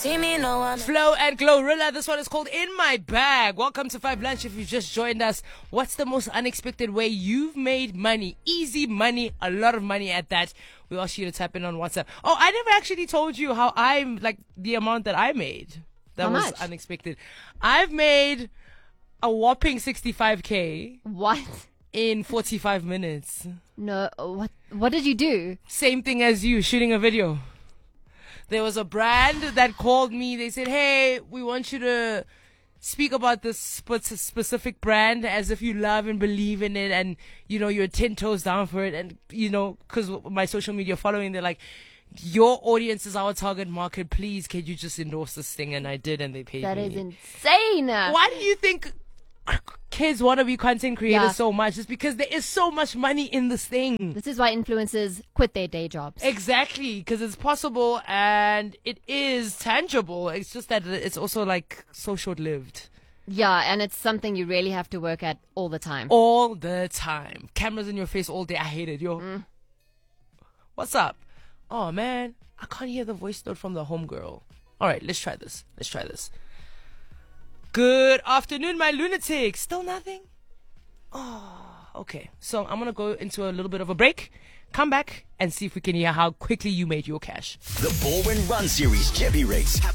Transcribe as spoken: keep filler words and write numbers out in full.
see me, no one. Flo and Glorilla, this one is called In My Bag. Welcome to Five Lunch. If you just joined us, what's the most unexpected way you've made money? Easy money, a lot of money at that. We asked you to tap in on WhatsApp. Oh, I never actually told you how I'm, like, the amount that I made. That How was much? unexpected. I've made a whopping sixty-five K What? in forty-five minutes. No. What? What did you do? Same thing as you, shooting a video. There was a brand that called me. They said, hey, we want you to speak about this spe- specific brand as if you love and believe in it, and, you know, you're ten toes down for it. And, you know, because my social media following, they're like, your audience is our target market. Please, can you just endorse this thing? And I did, and they paid That me. is insane. Why do you think kids want to be content creators Yeah. so much? It's because there is so much money in this thing. This is why influencers quit their day jobs. Exactly, because it's possible and it is tangible. It's just that it's also like so short-lived. Yeah, and it's something you really have to work at all the time. All the time. Cameras in your face all day. I hate it, yo. Mm. What's up? Oh, man. I can't hear the voice note from the homegirl. All right, let's try this. Let's try this. Good afternoon, my lunatic. Still nothing? Oh, okay. So I'm going to go into a little bit of a break, come back, and see if we can hear how quickly you made your cash. The Baldwin Run Series Jeppy Race.